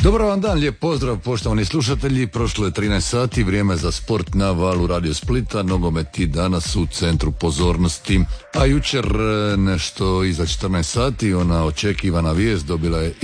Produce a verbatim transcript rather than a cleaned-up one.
Dobar vam dan, lijep pozdrav poštovani slušatelji. Prošlo je trinaest sati, vrijeme za sport na valu Radio Splita. Nogomet i danas u centru pozornosti. A jučer nešto iza četrnaest sati ona očekivana vijest dobila je